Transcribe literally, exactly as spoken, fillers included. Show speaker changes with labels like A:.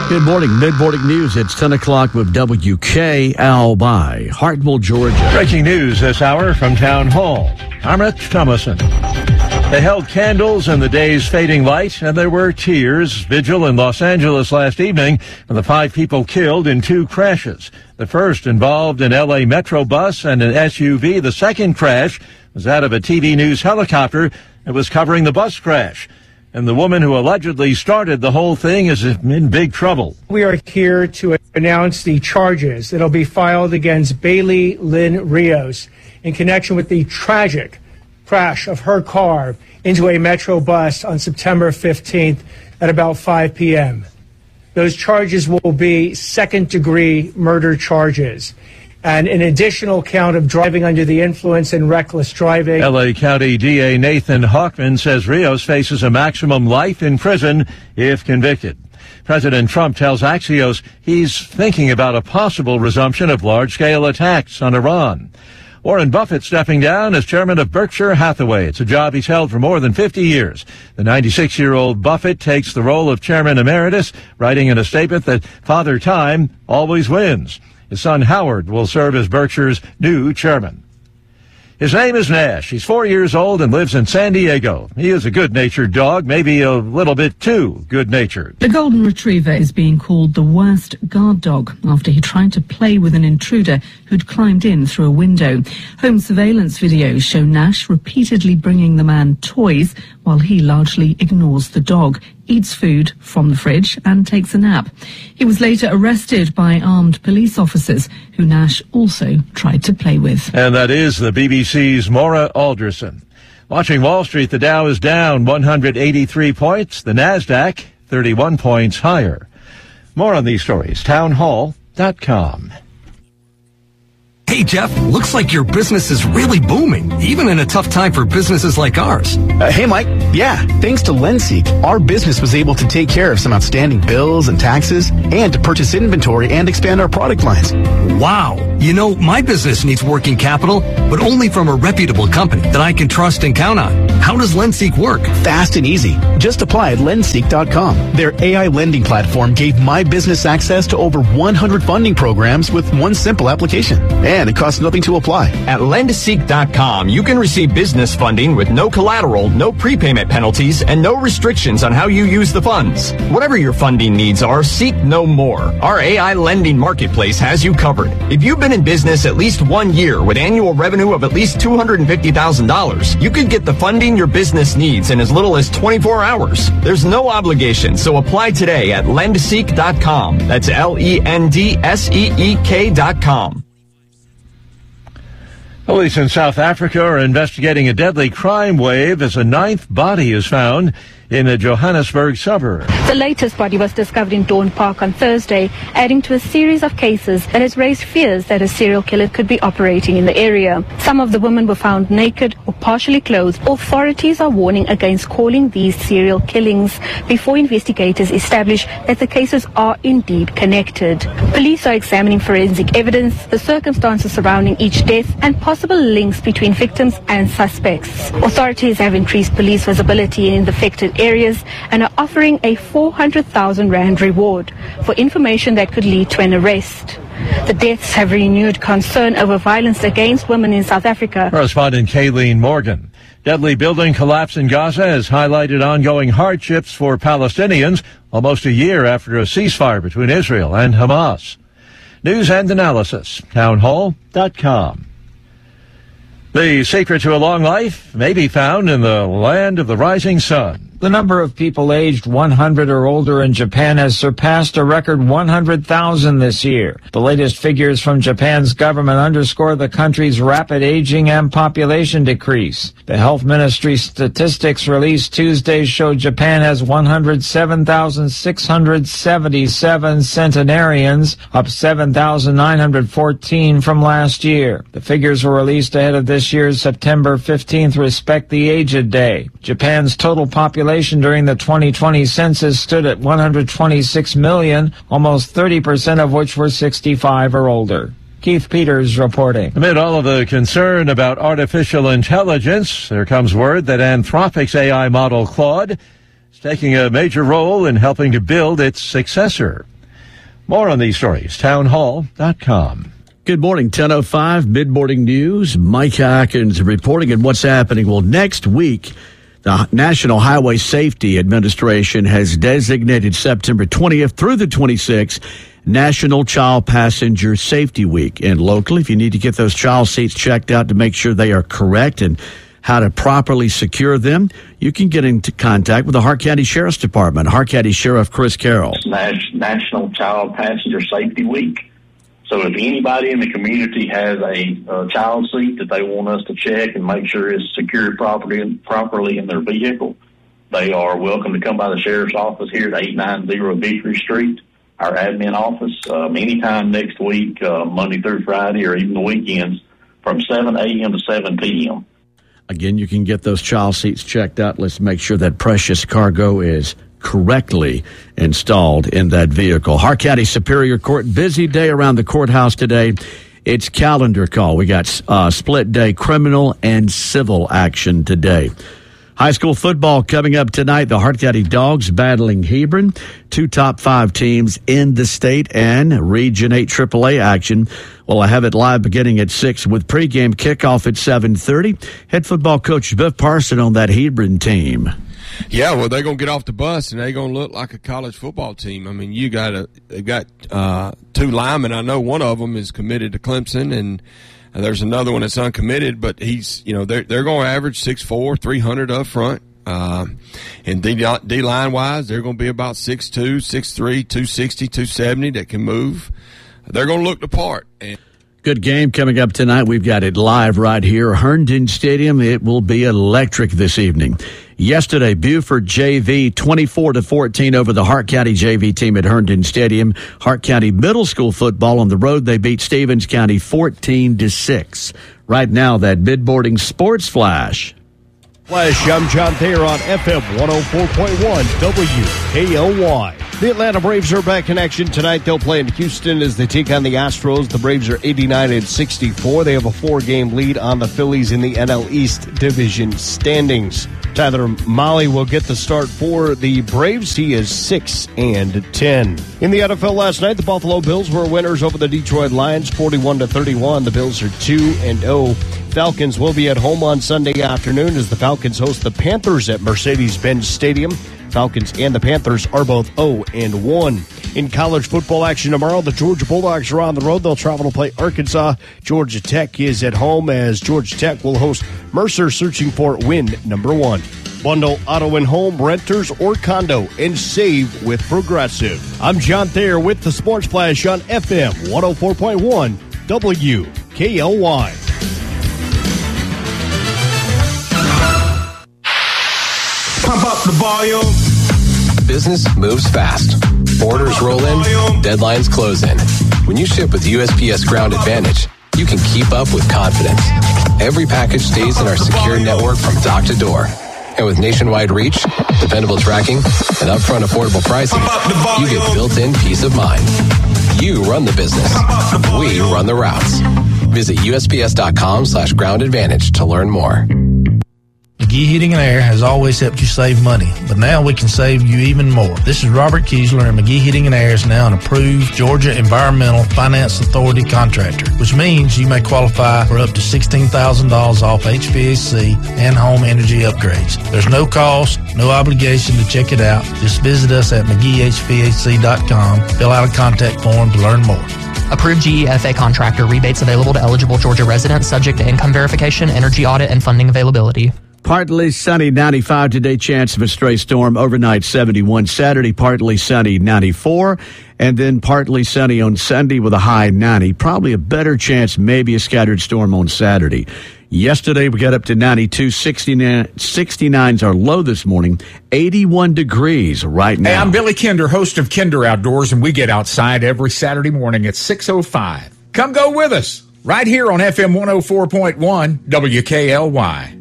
A: Good morning. Mid-morning news. It's ten o'clock with W K L by Hartwell, Georgia.
B: Breaking news this hour from Town Hall. I'm Rich Thomason. They held candles in the day's fading light, and there were tears. Vigil in Los Angeles last evening for the five people killed in two crashes. The first involved an L A Metro bus and an S U V. The second crash was that of a T V News helicopter that was covering the bus crash. And the woman who allegedly started the whole thing is in big trouble.
C: We are here to announce the charges that will be filed against Bailey Lynn Rios in connection with the tragic crash of her car into a Metro bus on September fifteenth at about five p.m. Those charges will be second-degree murder charges and an additional count of driving under the influence and reckless driving.
B: L A County D A Nathan Hawkman says Rios faces a maximum life in prison if convicted. President Trump tells Axios he's thinking about a possible resumption of large-scale attacks on Iran. Warren Buffett stepping down as chairman of Berkshire Hathaway. It's a job he's held for more than fifty years. The ninety-six-year-old Buffett takes the role of chairman emeritus, writing in a statement that Father Time always wins. His son Howard will serve as Berkshire's new chairman. His name is Nash. He's four years old and lives in San Diego. He is a good-natured dog, maybe a little bit too good-natured.
D: The golden retriever is being called the worst guard dog after he tried to play with an intruder who'd climbed in through a window. Home surveillance videos show Nash repeatedly bringing the man toys while he largely ignores the dog, eats food from the fridge and takes a nap. He was later arrested by armed police officers who Nash also tried to play with.
B: And that is the B B C's Maura Alderson. Watching Wall Street, the Dow is down one hundred eighty-three points, the NASDAQ thirty-one points higher. More on these stories, town hall dot com.
E: Hey, Jeff, looks like your business is really booming, even in a tough time for businesses like ours.
F: Uh, hey, Mike. Yeah, thanks to LendSeek, our business was able to take care of some outstanding bills and taxes and to purchase inventory and expand our product lines.
E: Wow. You know, my business needs working capital, but only from a reputable company that I can trust and count on. How does LendSeek work?
F: Fast and easy. Just apply at lendseek dot com. Their A I lending platform gave my business access to over one hundred funding programs with one simple application. And it costs nothing to apply.
G: At lendseek dot com, you can receive business funding with no collateral, no prepayment penalties, and no restrictions on how you use the funds. Whatever your funding needs are, seek no more. Our A I lending marketplace has you covered. If you've been in business at least one year with annual revenue of at least two hundred fifty thousand dollars, you could get the funding your business needs in as little as twenty-four hours. There's no obligation, so apply today at lendseek dot com. That's L E N D S E E K dot com.
B: Police in South Africa are investigating a deadly crime wave as a ninth body is found in a Johannesburg suburb.
H: The latest body was discovered in Dawn Park on Thursday, adding to a series of cases that has raised fears that a serial killer could be operating in the area. Some of the women were found naked or partially clothed. Authorities are warning against calling these serial killings before investigators establish that the cases are indeed connected. Police are examining forensic evidence, the circumstances surrounding each death, and possible links between victims and suspects. Authorities have increased police visibility in the affected areas and are offering a four hundred thousand rand reward for information that could lead to an arrest. The deaths have renewed concern over violence against women in South Africa.
B: Correspondent Kayleen Morgan. Deadly building collapse in Gaza has highlighted ongoing hardships for Palestinians almost a year after a ceasefire between Israel and Hamas. News and analysis, town hall dot com. The secret to a long life may be found in the land of the rising sun.
I: The number of people aged one hundred or older in Japan has surpassed a record one hundred thousand this year. The latest figures from Japan's government underscore the country's rapid aging and population decrease. The health ministry statistics released Tuesday show Japan has one hundred seven thousand six hundred seventy-seven centenarians, up seven thousand nine hundred fourteen from last year. The figures were released ahead of this year's September fifteenth Respect the Aged Day. Japan's total population during the twenty twenty census stood at one hundred twenty-six million, almost thirty percent of which were sixty-five or older. Keith Peters reporting.
B: Amid all of the concern about artificial intelligence, there comes word that Anthropic's A I model Claude is taking a major role in helping to build its successor. More on these stories, town hall dot com.
A: Good morning, ten oh five, Mid-Morning News. Mike Atkins reporting on what's happening. Well, next week, the National Highway Safety Administration has designated September twentieth through the twenty-sixth National Child Passenger Safety Week. And locally, if you need to get those child seats checked out to make sure they are correct and how to properly secure them, you can get into contact with the Hart County Sheriff's Department. Hart County Sheriff Chris Carroll.
J: It's National Child Passenger Safety Week. So if anybody in the community has a, a child seat that they want us to check and make sure it's secured properly, properly in their vehicle, they are welcome to come by the Sheriff's office here at eight ninety Victory Street, our admin office, um, anytime next week, uh, Monday through Friday, or even the weekends, from seven a.m. to seven p.m.
A: Again, you can get those child seats checked out. Let's make sure that precious cargo is correctly installed in that vehicle. Hart County Superior Court, busy day around the courthouse today. It's calendar call. We got uh, split day criminal and civil action today. High school football coming up tonight. The Hart County Dogs battling Hebron. Two top five teams in the state, and Region eight triple A action. Well, I have it live beginning at six with pregame kickoff at seven thirty. Head football coach Biff Parson on that Hebron team.
K: Yeah, well, they're going to get off the bus, and they're going to look like a college football team. I mean, you got a, they got uh, two linemen. I know one of them is committed to Clemson, and And there's another one that's uncommitted, but he's, you know, they're, they're going to average six four, three hundred up front. Um, and D, D-line wise, they're going to be about six two, six three, two sixty, two seventy that can move. They're going to look the part. And
A: good game coming up tonight. We've got it live right here, Herndon Stadium. It will be electric this evening. Yesterday, Buford J V twenty-four to fourteen over the Hart County J V team at Herndon Stadium. Hart County Middle School football on the road, they beat Stevens County fourteen to six. Right now, that Mid-Morning Sports Flash.
L: Flash, I'm John Thayer on F M one oh four point one W K L Y. The Atlanta Braves are back in action tonight. They'll play in Houston as they take on the Astros. The Braves are eighty-nine and sixty-four. They have a four-game lead on the Phillies in the N L East Division standings. Tyler Mahle will get the start for the Braves. He is six and ten. In the N F L last night, the Buffalo Bills were winners over the Detroit Lions, forty-one to thirty-one. The Bills are two and oh. Falcons will be at home on Sunday afternoon as the Falcons host the Panthers at Mercedes-Benz Stadium. Falcons and the Panthers are both oh and one. In college football action tomorrow, the Georgia Bulldogs are on the road. They'll travel to play Arkansas. Georgia Tech is at home as Georgia Tech will host Mercer, searching for win number one. Bundle auto and home, renters, or condo, and save with Progressive. I'm John Thayer with the Sports Flash on F M one oh four point one W K L Y.
M: Pump up the volume.
N: Business moves fast. Orders roll in, deadlines close in. When you ship with U S P S Ground Advantage, you can keep up with confidence. Every package stays in our secure network from dock to door. And with nationwide reach, dependable tracking, and upfront affordable pricing, you get built-in peace of mind. You run the business. We run the routes. Visit U S P S dot com slash ground advantage to learn more.
O: McGee Heating and Air has always helped you save money, but now we can save you even more. This is Robert Kiesler, and McGee Heating and Air is now an approved Georgia Environmental Finance Authority contractor, which means you may qualify for up to sixteen thousand dollars off H V A C and home energy upgrades. There's no cost, no obligation to check it out. Just visit us at McGee H V A C dot com, fill out a contact form to learn more.
P: Approved G E F A contractor. Rebates available to eligible Georgia residents, subject to income verification, energy audit, and funding availability.
A: Partly sunny, ninety-five today, chance of a stray storm. Overnight, seventy-one. Saturday, partly sunny, ninety-four. And then partly sunny on Sunday with a high ninety. Probably a better chance, maybe a scattered storm on Saturday. Yesterday, we got up to ninety-two. sixty-nine, sixty-nine's our low this morning. eighty-one degrees right now.
Q: Hey, I'm Billy Kinder, host of Kinder Outdoors, and we get outside every Saturday morning at six oh five. Come go with us right here on F M one oh four point one W K L Y.